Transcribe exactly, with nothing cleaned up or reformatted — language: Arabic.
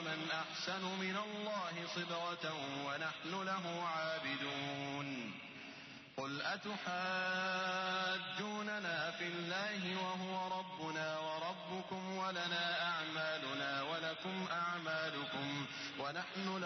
ومن أحسن من الله صبغة ونحن له عابدون قل أتحاجوننا في الله وهو ربنا وربكم ولنا أعمالنا ولكم أعمالكم ونحن له